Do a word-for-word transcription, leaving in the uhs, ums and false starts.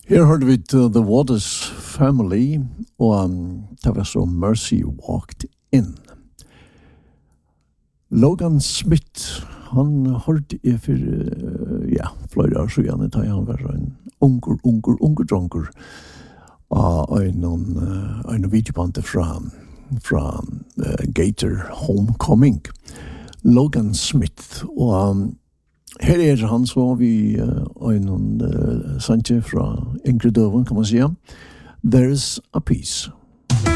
Her hørte vi uh, The Waters Family, og um, det var så Mercy Walked In. Logan Smith, han hørte jeg for, uh, ja, flere år siden, da han var en unger, unger, unger, dronker, av en, uh, en videobande fra, fra uh, Gator Homecoming. Logan Smith, og um, her er han så vi uh, en uh, sanje fra Ingrid Døven, kan man sige. There's a Peace.